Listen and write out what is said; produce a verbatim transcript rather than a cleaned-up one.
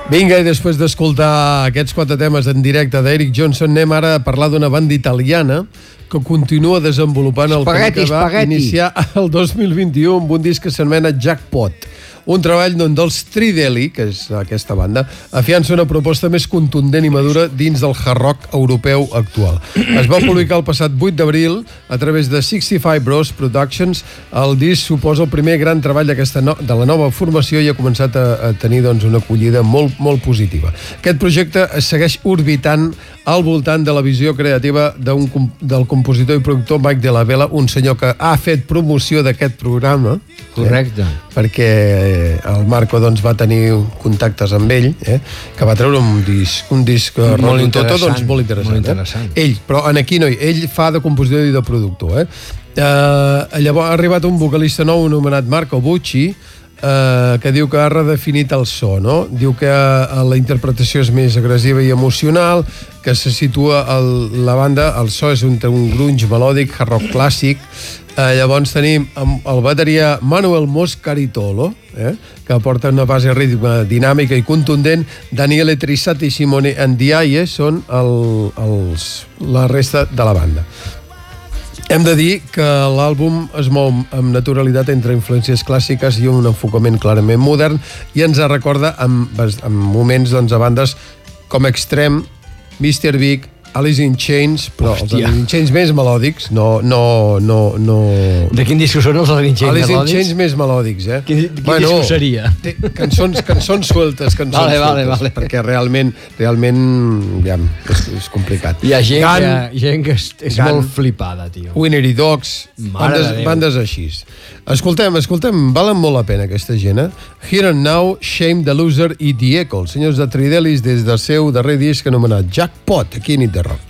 Vinga, i després d'escoltar aquests quatre temes en directe d'Eric Johnson, anem ara a parlar d'una banda italiana que continua desenvolupant el camí que va iniciar el dos mil vint-i-u amb un disc que s'anomena Jackpot. Un treball on dels Tridelli, que és aquesta banda, afiança una proposta més contundent i madura dins del hard rock europeu actual. Es va publicar el passat vuit d'abril a través de seixanta-cinc Bros Productions. El disc suposa el primer gran treball d'aquesta no, de la nova formació i ha començat a, a tenir doncs, una acollida molt, molt positiva. Aquest projecte es segueix orbitant al voltant de la visió creativa d'un, del compositor i productor Mike Della Vella, un senyor que ha fet promoció d'aquest programa. Correcte. Eh, perquè el Marco doncs, va tenir contactes amb ell, eh, que va treure un disc, un disc molt interessant, doncs, molt interessant. Molt interessant. Eh? Ell, però en aquí no, ell fa de compositor i de productor. Eh? Eh, llavors ha arribat un vocalista nou anomenat Marco Bucci, Uh, que diu que ha redefinit el so, no? Diu que uh, la interpretació és més agressiva i emocional, que se situa el, la banda, el so és un, un grunge melòdic, hard rock clàssic. Uh, llavors tenim el bateria Manuel Moscaritolo, eh? que aporta una base rítmica dinàmica i contundent. Daniele Trisati i Simone Ndiaye són el, els, la resta de la banda. Hem de dir que l'àlbum es mou amb naturalitat entre influències clàssiques i un enfocament clarament modern i ens recorda amb, amb moments doncs, a bandes com Extreme, mister Big, Alice in Chains, però Hòstia. els Alice in Chains més melòdics, no... no, no, no... De quin disc són els Alice in Chains Alice melòdics? in Chains més melòdics, eh? Quin, quin bueno, disc seria? Cançons, cançons sueltes, cançons vale, vale, sueltes, vale. perquè realment, realment ja, és, és complicat. Hi ha gent, Gun, que, gent que és, és Gun, molt flipada, tio. Winery Dogs, bandes, bandes així. Escoltem, escoltem, valen molt la pena aquesta gent, eh? Here and Now, Shame the Loser i The Echo, els senyors de Tridellis des del seu darrer disc anomenat Jackpot, aquí a Nit de Rock.